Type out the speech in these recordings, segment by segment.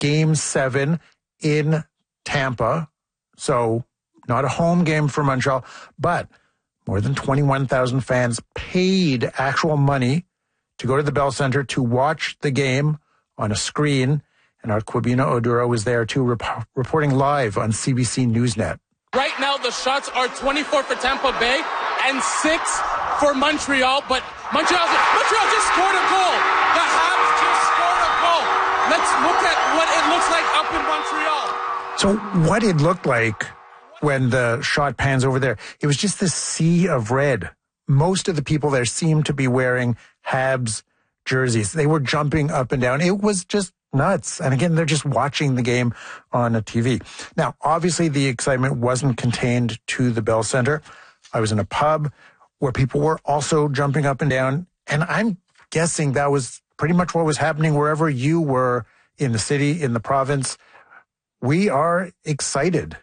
Game 7 in Tampa. So not a home game for Montreal, but more than 21,000 fans paid actual money to go to the Bell Center to watch the game on a screen. And our Kwabena Oduro was there too, reporting live on CBC Newsnet. Right now, the shots are 24 for Tampa Bay and 6 for Montreal, but Montreal just scored a goal. The Habs just scored a goal. Let's look at what it looks like up in Montreal. So what it looked like when the shot pans over there, it was just this sea of red. Most of the people there seemed to be wearing Habs jerseys. They were jumping up and down. It was just nuts. And again, they're just watching the game on a TV. Now, obviously, the excitement wasn't contained to the Bell Center. I was in a pub where people were also jumping up and down. And I'm guessing that was pretty much what was happening wherever you were in the city, in the province. We are excited.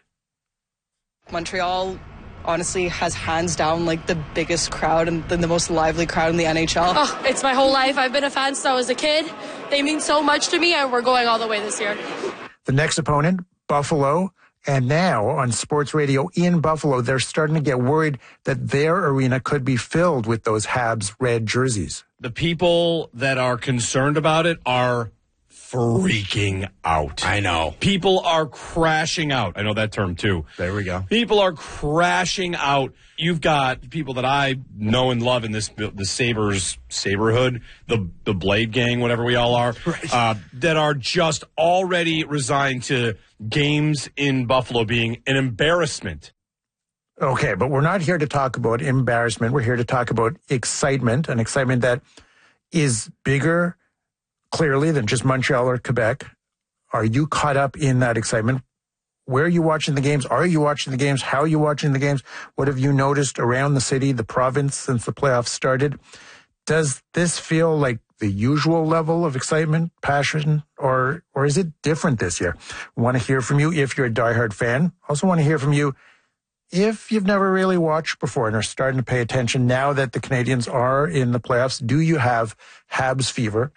Montreal honestly has hands down like the biggest crowd and the most lively crowd in the NHL. Oh, it's my whole life. I've been a fan since I was a kid. They mean so much to me, and we're going all the way this year. The next opponent, Buffalo, and now on sports radio in Buffalo, they're starting to get worried that their arena could be filled with those Habs red jerseys. The people that are concerned about it are freaking out. I know. People are crashing out. I know that term too. There we go. People are crashing out. You've got people that I know and love in the Sabres, Saberhood, the Blade Gang, whatever we all are, that are just already resigned to games in Buffalo being an embarrassment. Okay, but we're not here to talk about embarrassment. We're here to talk about excitement, an excitement that is bigger, clearly, than just Montreal or Quebec. Are you caught up in that excitement? Where are you watching the games? Are you watching the games? How are you watching the games? What have you noticed around the city, the province, since the playoffs started? Does this feel like the usual level of excitement, passion, or is it different this year? Want to hear from you if you're a diehard fan. Also want to hear from you if you've never really watched before and are starting to pay attention now that the Canadiens are in the playoffs. Do you have Habs fever?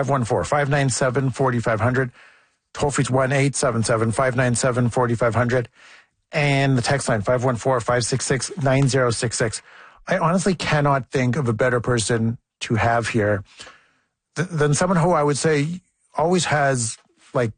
514-597-4500. Toll free 1-877-597-4500. And the text line, 514-566-9066. I honestly cannot think of a better person to have here than someone who I would say always has, 8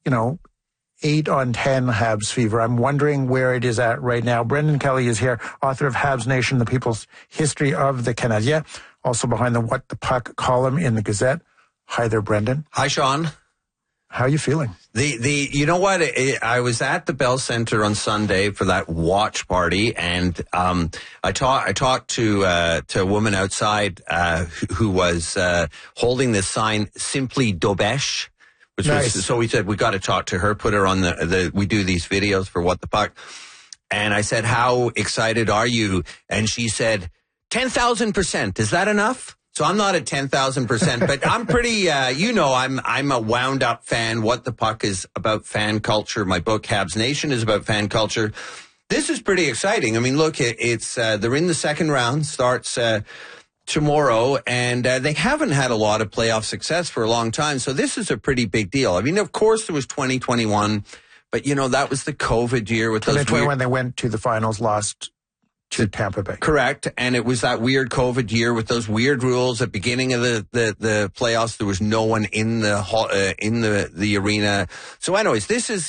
on 10 Habs fever. I'm wondering where it is at right now. Brendan Kelly is here, author of Habs Nation, the People's History of the Canadiens, also behind the What the Puck column in the Gazette. Hi there, Brendan. Hi, Sean. How are you feeling? You know what? I was at the Bell Center on Sunday for that watch party, and I talked to a woman outside who was holding this sign, Simply Dobesh. Which nice. So we said, we got to talk to her, put her on we do these videos for What the Puck. And I said, how excited are you? And she said, 10,000%. Is that enough? So I'm not at 10,000%, but I'm pretty, I'm a wound up fan. What the Puck is about fan culture. My book, Habs Nation, is about fan culture. This is pretty exciting. I mean, look, it's, they're in the second round, starts, tomorrow, and they haven't had a lot of playoff success for a long time. So this is a pretty big deal. I mean, of course, there was 2021, but that was the COVID year with those. 2021, they went to the finals, lost to Tampa Bay. Correct. And it was that weird COVID year with those weird rules at the beginning of the playoffs. There was no one in the arena. So anyways, this is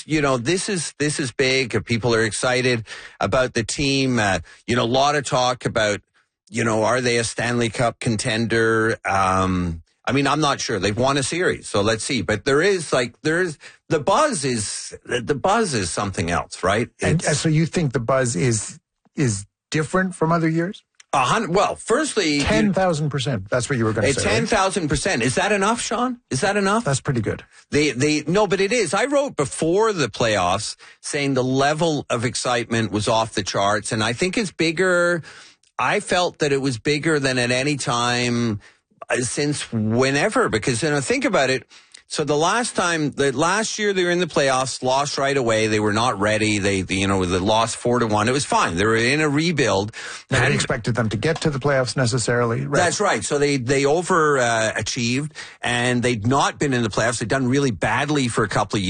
big. People are excited about the team. A lot of talk about, are they a Stanley Cup contender? I'm not sure. They've won a series, so let's see. But the buzz is something else, right? And so you think the buzz is different from other years? Well, firstly, 10,000%. That's what you were going to say. 10,000%. Is that enough, Sean? Is that enough? That's pretty good. No, but it is. I wrote before the playoffs saying the level of excitement was off the charts, and I think it's bigger. I felt that it was bigger than at any time since whenever, because, think about it. So the last year they were in the playoffs, lost right away. They were not ready. They lost 4-1. It was fine. They were in a rebuild. Nobody expected them to get to the playoffs necessarily. Right? That's right. So they overachieved, and they'd not been in the playoffs. They'd done really badly for a couple of years.